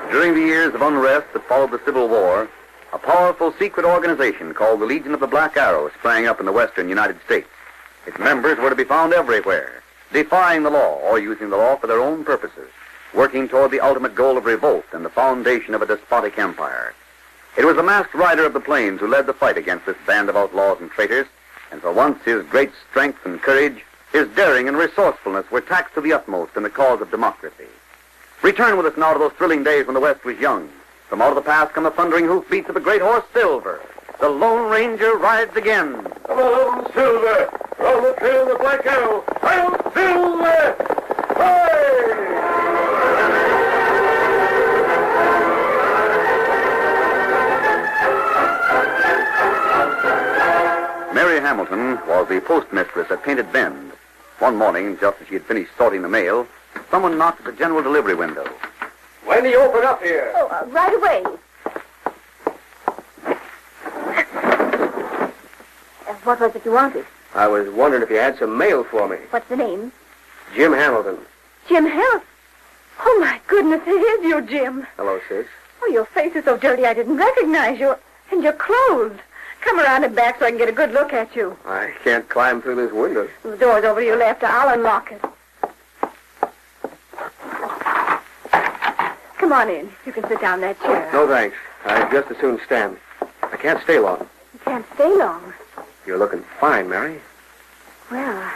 During the years of unrest that followed the Civil War, a powerful secret organization called the Legion of the Black Arrow sprang up in the western United States. Its members were to be found everywhere, defying the law or using the law for their own purposes, working toward the ultimate goal of revolt and the foundation of a despotic empire. It was the masked rider of the plains who led the fight against this band of outlaws and traitors, and for once his great strength and courage, his daring and resourcefulness were taxed to the utmost in the cause of democracy. Return with us now to those thrilling days when the West was young. From out of the past come the thundering hoofbeats of the great horse Silver. The Lone Ranger rides again. Come on, Silver. We're on the trail of the Black Arrow. Hail, Silver! Hey! Mary Hamilton was the postmistress at Painted Bend. One morning, just as she had finished sorting the mail, someone knocked at the general delivery window. When do you open up here? Oh, right away. What was it you wanted? I was wondering if you had some mail for me. What's the name? Jim Hamilton. Jim Hamilton. Oh, my goodness, it is you, Jim. Hello, sis. Oh, your face is so dirty I didn't recognize you. And your clothes. Come around and back so I can get a good look at you. I can't climb through this window. The door's over to your left. I'll unlock it. Come on in. You can sit down in that chair. No, thanks. I'd just as soon stand. I can't stay long. You can't stay long. You're looking fine, Mary. Well,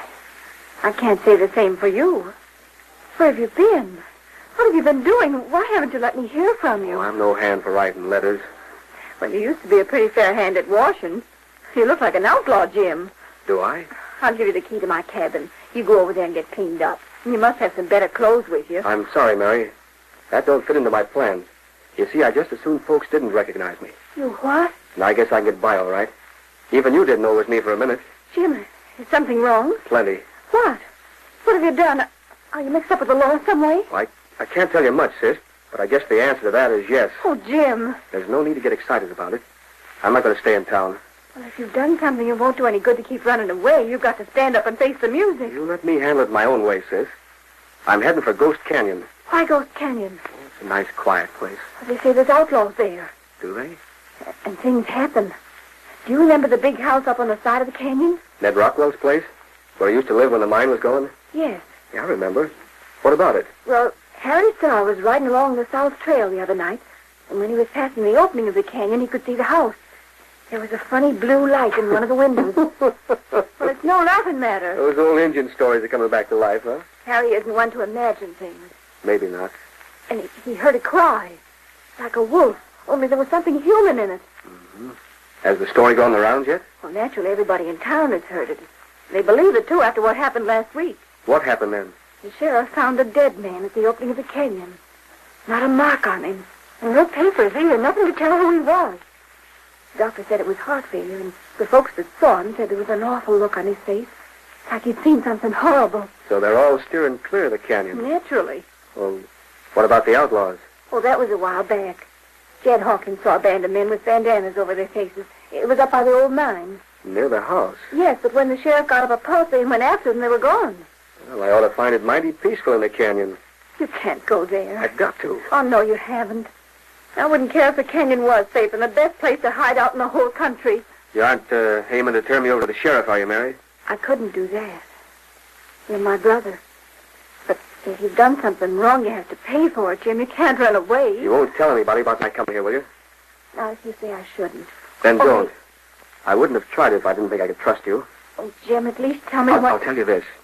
I can't say the same for you. Where have you been? What have you been doing? Why haven't you let me hear from you? Oh, I'm no hand for writing letters. Well, you used to be a pretty fair hand at washing. You look like an outlaw, Jim. Do I? I'll give you the key to my cabin. You go over there and get cleaned up. And you must have some better clothes with you. I'm sorry, Mary. That don't fit into my plans. You see, I just as soon folks didn't recognize me. You what? And I guess I can get by all right. Even you didn't know it was me for a minute. Jim, is something wrong? Plenty. What? What have you done? Are you mixed up with the law some way? Well, I can't tell you much, sis, but I guess the answer to that is yes. Oh, Jim. There's no need to get excited about it. I'm not going to stay in town. Well, if you've done something, it won't do any good to keep running away. You've got to stand up and face the music. You let me handle it my own way, sis. I'm heading for Ghost Canyon. Why Ghost Canyon? It's a nice, quiet place. Well, they say there's outlaws there. Do they? And things happen. Do you remember the big house up on the side of the canyon? Ned Rockwell's place? Where he used to live when the mine was going? Yes. Yeah, I remember. What about it? Well, Harry Starr was riding along the South Trail the other night, and when he was passing the opening of the canyon, he could see the house. There was a funny blue light in one of the windows. Well, it's no laughing matter. Those old Indian stories are coming back to life, huh? Harry isn't one to imagine things. Maybe not. And he heard a cry, like a wolf, only there was something human in it. Mm-hmm. Has the story gone the rounds yet? Well, naturally, everybody in town has heard it. They believe it, too, after what happened last week. What happened then? The sheriff found a dead man at the opening of the canyon. Not a mark on him. And no papers either. Nothing to tell who he was. The doctor said it was heart failure, and the folks that saw him said there was an awful look on his face. Like he'd seen something horrible. So they're all steering clear of the canyon. Naturally. Well, what about the outlaws? Oh, that was a while back. Jed Hawkins saw a band of men with bandanas over their faces. It was up by the old mine. Near the house? Yes, but when the sheriff got up a posse and went after them, they were gone. Well, I ought to find it mighty peaceful in the canyon. You can't go there. I've got to. Oh, no, you haven't. I wouldn't care if the canyon was safe and the best place to hide out in the whole country. You aren't aiming to turn me over to the sheriff, are you, Mary? I couldn't do that. You're my brother. But if you've done something wrong, you have to pay for it, Jim. You can't run away. You won't tell anybody about my coming here, will you? Now, if you say I shouldn't. Then Oh, don't. I wouldn't have tried it if I didn't think I could trust you. Oh, Jim, at least tell me I'll tell you this.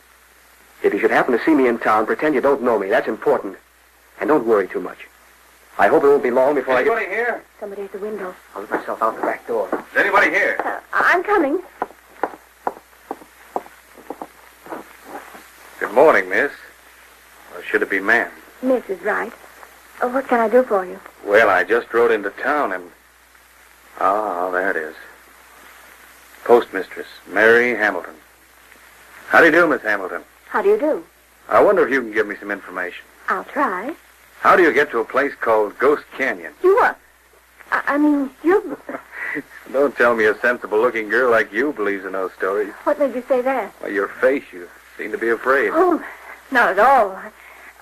If you should happen to see me in town, pretend you don't know me. That's important. And don't worry too much. I hope it won't be long before Anybody here? Somebody at the window. I'll let myself out the back door. Is anybody here? I'm coming. Good morning, miss. Or should it be ma'am? Miss is right. Oh, what can I do for you? Well, I just rode into town and... Ah, there it is. Postmistress, Mary Hamilton. How do you do, Miss Hamilton? How do you do? I wonder if you can give me some information. I'll try. How do you get to a place called Ghost Canyon? You what? I mean, you... Don't tell me a sensible-looking girl like you believes in those stories. What made you say that? Why, your face, you seem to be afraid. Oh, not at all.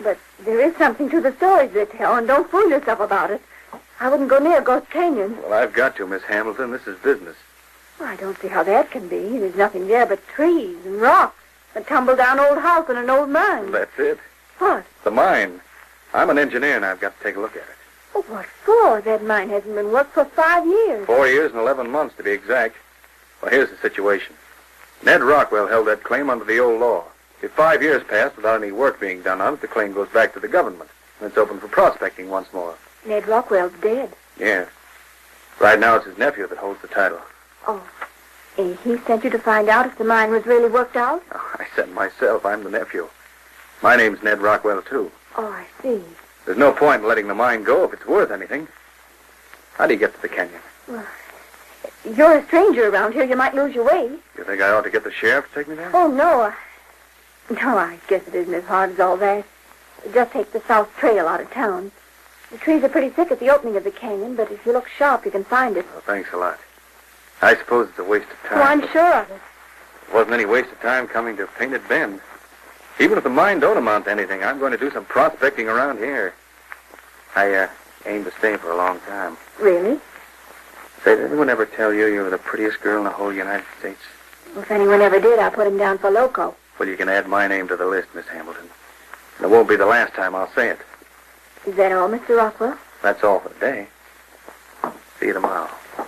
But there is something to the stories they tell, and don't fool yourself about it. I wouldn't go near Ghost Canyon. Well, I've got to, Miss Hamilton. This is business. Well, I don't see how that can be. There's nothing there but trees and rocks, a tumble-down old house and an old mine. That's it. What? The mine. I'm an engineer, and I've got to take a look at it. Oh, what for? That mine hasn't been worked for 5 years. 4 years and 11 months, to be exact. Well, here's the situation. Ned Rockwell held that claim under the old law. If 5 years pass without any work being done on it, the claim goes back to the government, and it's open for prospecting once more. Ned Rockwell's dead. Yeah. Right now, it's his nephew that holds the title. Oh. He sent you to find out if the mine was really worked out? Oh, I said myself, I'm the nephew. My name's Ned Rockwell, too. Oh, I see. There's no point in letting the mine go if it's worth anything. How do you get to the canyon? Well, you're a stranger around here. You might lose your way. You think I ought to get the sheriff to take me there? Oh, no. No, I guess it isn't as hard as all that. Just take the south trail out of town. The trees are pretty thick at the opening of the canyon, but if you look sharp, you can find it. Oh, thanks a lot. I suppose it's a waste of time. Oh, I'm sure of it. It wasn't any waste of time coming to Painted Bend. Even if the mine don't amount to anything, I'm going to do some prospecting around here. I aim to stay for a long time. Really? Say, did anyone ever tell you were the prettiest girl in the whole United States? Well, if anyone ever did, I'll put him down for loco. Well, you can add my name to the list, Miss Hamilton. And it won't be the last time I'll say it. Is that all, Mr. Rockwell? That's all for today. See you tomorrow.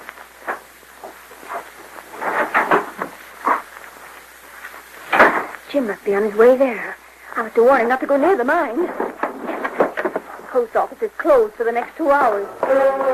Jim must be on his way there. I was to warn him not to go near the mine. The post office is closed for the next 2 hours.